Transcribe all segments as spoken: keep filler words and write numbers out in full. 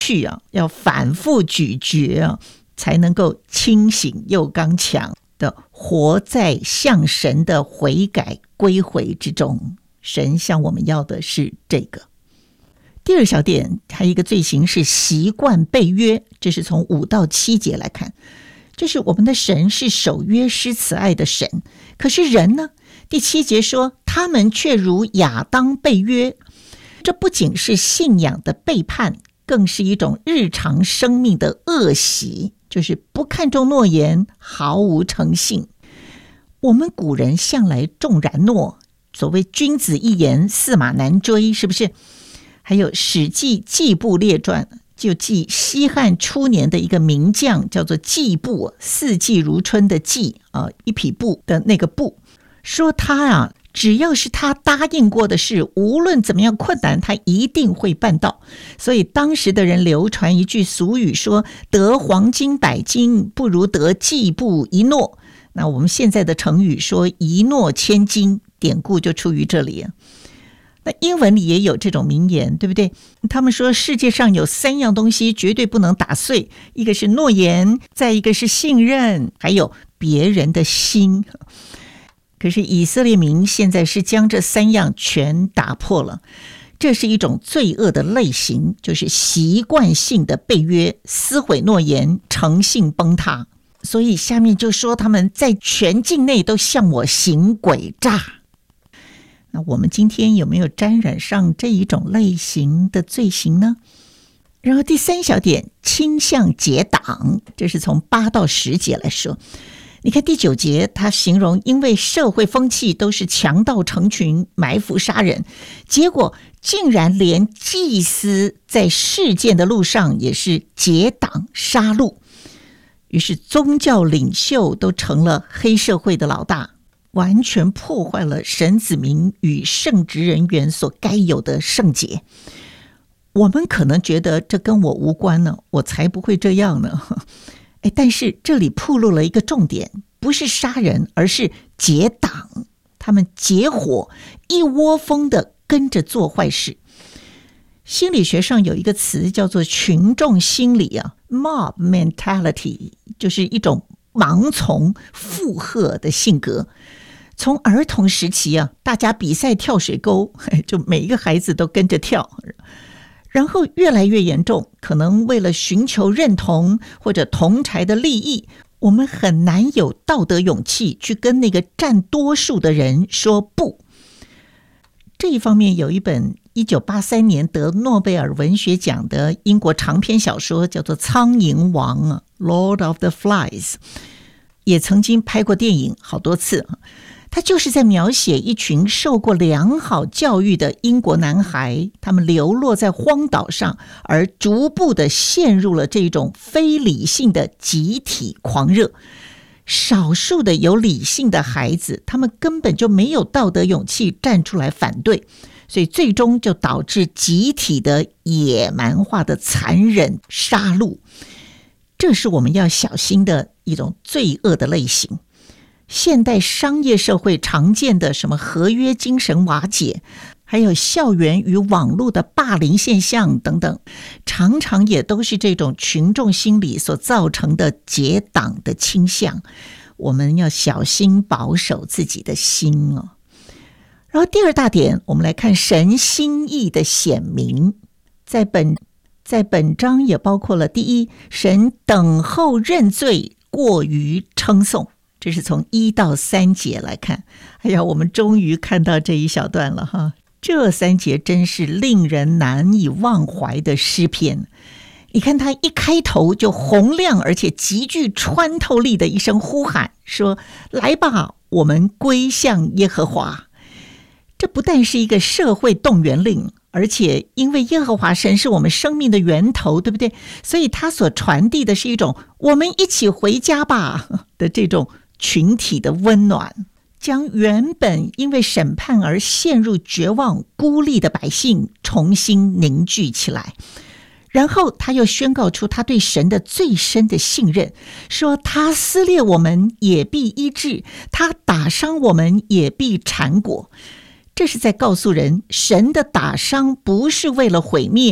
去啊，要反复咀嚼啊，才能够清醒又刚强的活在向神的悔改归回之中。神向我们要的是这个。第二小点，还有一个罪行是习惯背约，这是从五到七节来看。这是我们的神是守约施慈爱的神，可是人呢？第七节说他们却如亚当背约，这不仅是信仰的背叛，更是一种日常生命的恶习，就是不看重诺言，毫无诚信。我们古人向来重然诺，所谓君子一言，驷马难追，是不是？还有《史记·季布列传》就记西汉初年的一个名将，叫做季布，四季如春的季啊，一匹布的那个布，说他啊，只要是他答应过的事，无论怎么样困难，他一定会办到。所以当时的人流传一句俗语说，得黄金百斤，不如得季布一诺。那我们现在的成语说一诺千金，典故就出于这里。那英文里也有这种名言，对不对？他们说世界上有三样东西绝对不能打碎，一个是诺言，再一个是信任，还有别人的心。可是以色列民现在是将这三样全打破了，这是一种罪恶的类型，就是习惯性的背约、撕毁诺言、诚信崩塌。所以下面就说他们在全境内都向我行诡诈。那我们今天有没有沾染上这一种类型的罪行呢？然后第三小点，倾向结党，这是从八到十节来说。你看第九节，他形容因为社会风气都是强盗成群，埋伏杀人，结果竟然连祭司在事件的路上也是结党杀戮，于是宗教领袖都成了黑社会的老大，完全破坏了神子民与圣职人员所该有的圣洁。我们可能觉得这跟我无关呢，我才不会这样呢。哎，但是这里暴露了一个重点，不是杀人，而是结党。他们结伙，一窝蜂的跟着做坏事。心理学上有一个词叫做群众心理啊 ，mob mentality， 就是一种盲从附和的性格。从儿童时期啊，大家比赛跳水沟，就每一个孩子都跟着跳，然后越来越严重，可能为了寻求认同或者同侪的利益，我们很难有道德勇气去跟那个占多数的人说不。这一方面有一本一九八三年得诺贝尔文学奖的英国长篇小说叫做《苍蝇王》 Lord of the Flies， 也曾经拍过电影好多次。他就是在描写一群受过良好教育的英国男孩，他们流落在荒岛上，而逐步的陷入了这种非理性的集体狂热。少数的有理性的孩子，他们根本就没有道德勇气站出来反对，所以最终就导致集体的野蛮化的残忍杀戮。这是我们要小心的一种罪恶的类型。现代商业社会常见的什么合约精神瓦解，还有校园与网络的霸凌现象等等，常常也都是这种群众心理所造成的结党的倾向。我们要小心保守自己的心哦。然后第二大点，我们来看神心意的显明，在本在本章也包括了第一，神等候认罪，过于称颂。这是从一到三节来看，哎呀，我们终于看到这一小段了哈！这三节真是令人难以忘怀的诗篇。你看他一开头就洪亮而且极具穿透力的一声呼喊，说：“来吧，我们归向耶和华。”这不但是一个社会动员令，而且因为耶和华神是我们生命的源头，对不对？所以他所传递的是一种我们一起回家吧的这种群体的温暖，将原本因为审判而陷入绝望孤立的百姓重新凝聚起来。然后他又宣告出他对神的最深的信任，说他撕裂我们也必医治，他打伤我们也必缠裹。这是在告诉人，神的打伤不是为了毁灭，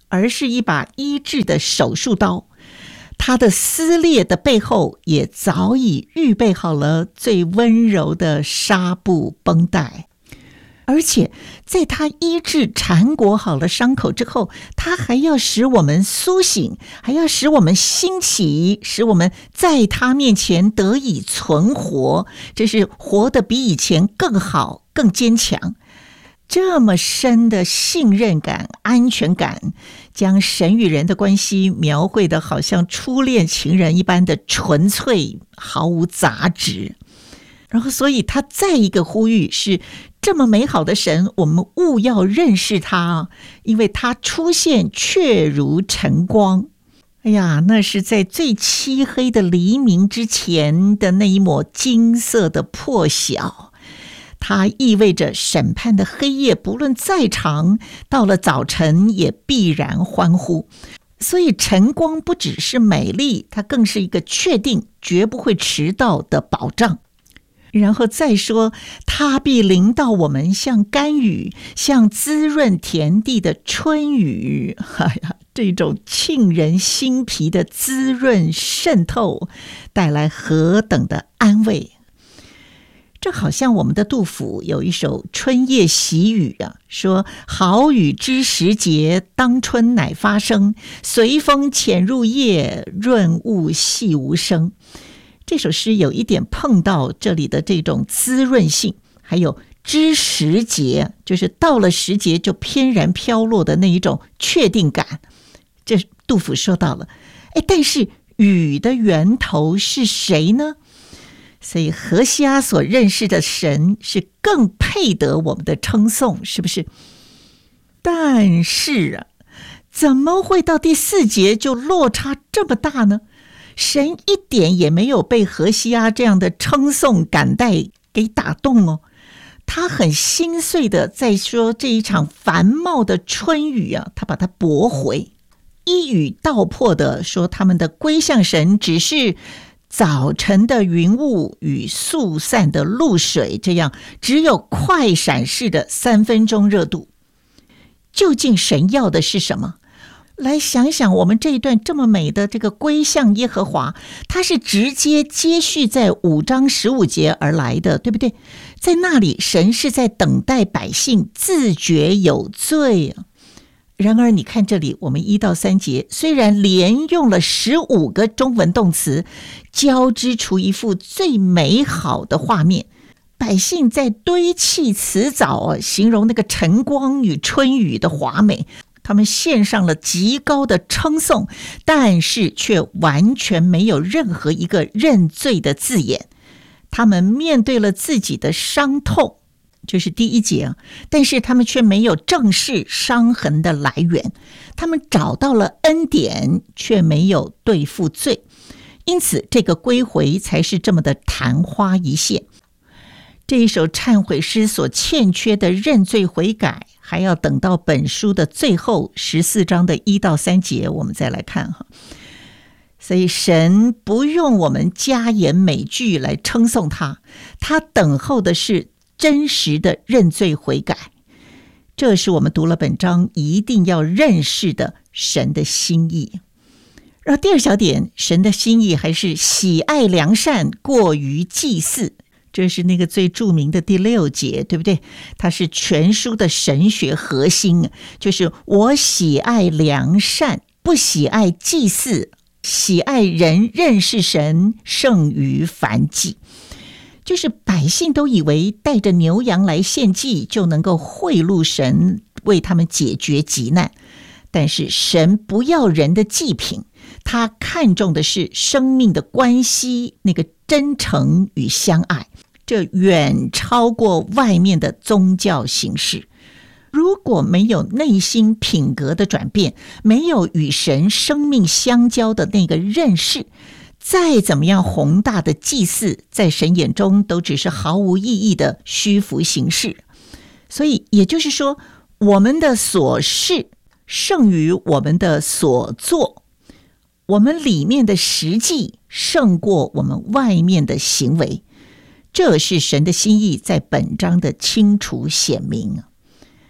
而是一把医治的手术刀。他的撕裂的背后也早已预备好了最温柔的纱布绷带，而且在他医治缠裹好了伤口之后，他还要使我们苏醒，还要使我们兴起，使我们在他面前得以存活，这是活得比以前更好更坚强。这么深的信任感、安全感，将神与人的关系描绘得好像初恋情人一般的纯粹，毫无杂质。然后所以他再一个呼吁是，这么美好的神，我们务要认识他，因为他出现却如晨光。哎呀，那是在最漆黑的黎明之前的那一抹金色的破晓，它意味着审判的黑夜不论再长，到了早晨也必然欢呼。所以晨光不只是美丽，它更是一个确定绝不会迟到的保障。然后再说，它必临到我们像甘雨，像滋润田地的春雨。哎呀，这种沁人心脾的滋润渗透，带来何等的安慰。这好像我们的杜甫有一首《春夜喜雨》啊，说好雨知时节，当春乃发生，随风潜入夜，润物细无声。这首诗有一点碰到这里的这种滋润性，还有知时节，就是到了时节就翩然飘落的那一种确定感。这杜甫说到了，哎，但是雨的源头是谁呢？所以何西阿所认识的神是更配得我们的称颂，是不是？但是啊，怎么会到第四节就落差这么大呢？神一点也没有被何西阿这样的称颂感戴给打动哦，他很心碎的在说这一场繁茂的春雨啊，他把它驳回，一语道破的说他们的归向神只是早晨的云雾与速散的露水，这样只有快闪式的三分钟热度。究竟神要的是什么？来想想我们这一段这么美的这个归向耶和华，它是直接接续在五章十五节而来的，对不对？在那里神是在等待百姓自觉有罪啊。然而你看这里我们一到三节虽然连用了十五个中文动词，交织出一幅最美好的画面，百姓在堆砌辞藻，形容那个晨光与春雨的华美，他们献上了极高的称颂，但是却完全没有任何一个认罪的字眼。他们面对了自己的伤痛，就是第一节，但是他们却没有正视伤痕的来源，他们找到了恩典，却没有对付罪，因此这个归回才是这么的昙花一现。这一首忏悔诗所欠缺的认罪悔改，还要等到本书的最后十四章的一到三节我们再来看哈。所以神不用我们加言美句来称颂他，他等候的是真实的认罪悔改。这是我们读了本章一定要认识的神的心意。然后第二小点，神的心意还是喜爱良善过于祭祀，这是那个最著名的第六节，对不对？它是全书的神学核心，就是我喜爱良善，不喜爱祭祀，喜爱人认识神胜于燔祭。就是百姓都以为带着牛羊来献祭就能够贿赂神，为他们解决急难，但是神不要人的祭品，他看重的是生命的关系，那个真诚与相爱，这远超过外面的宗教形式。如果没有内心品格的转变，没有与神生命相交的那个认识，再怎么样宏大的祭祀，在神眼中都只是毫无意义的虚浮形式。所以也就是说，我们的所事胜于我们的所做，我们里面的实际胜过我们外面的行为，这是神的心意在本章的清楚显明。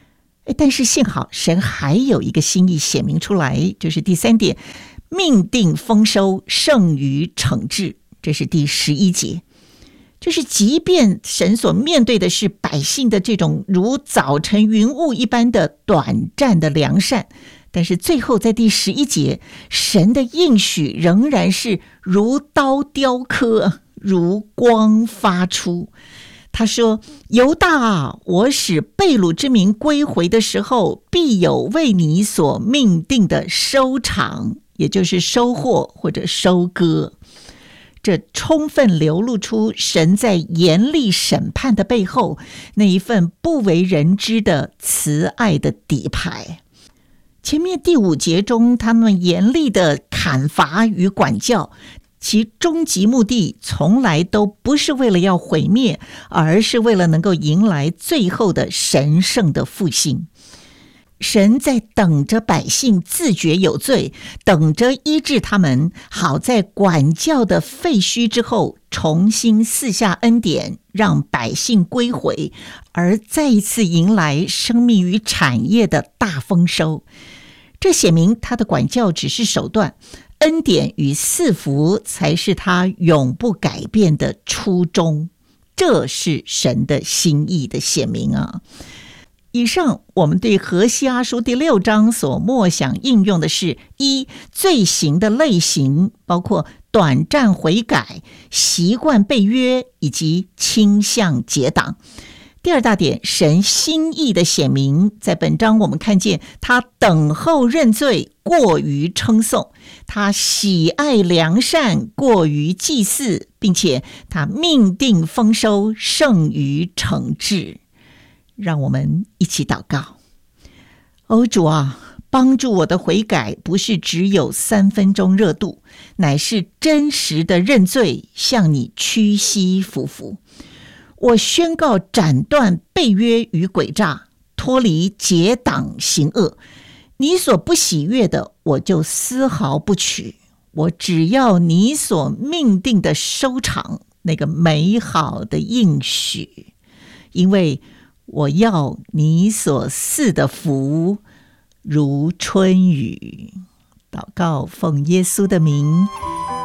但是幸好神还有一个心意显明出来，就是第三点，命定丰收胜于惩治，这是第十一节。就是即便神所面对的是百姓的这种如早晨云雾一般的短暂的良善，但是最后在第十一节，神的应许仍然是如刀雕刻，如光发出。他说，犹大啊，我使被掳之民归回的时候，必有为你所命定的收场，也就是收获或者收割。这充分流露出神在严厉审判的背后那一份不为人知的慈爱的底牌。前面第五节中，他们严厉的砍伐与管教，其终极目的从来都不是为了要毁灭，而是为了能够迎来最后的神圣的复兴。神在等着百姓自觉有罪，等着医治他们，好在管教的废墟之后重新赐下恩典，让百姓归回，而再一次迎来生命与产业的大丰收。这显明他的管教只是手段，恩典与赐福才是他永不改变的初衷。这是神的心意的显明啊！以上我们对何西阿书第六章所默想应用的是：一、罪行的类型，包括短暂悔改、习惯背约以及倾向结党。第二大点，神心意的显明，在本章我们看见他等候认罪过于称颂，他喜爱良善过于祭祀，并且他命定丰收胜于惩治。让我们一起祷告。哦，主啊，帮助我的悔改不是只有三分钟热度，乃是真实的认罪，向你屈膝俯伏。我宣告斩断背约与诡诈，脱离结党行恶。你所不喜悦的，我就丝毫不取。我只要你所命定的收场，那个美好的应许，因为我要你所赐的福如春雨。祷告奉耶稣的名，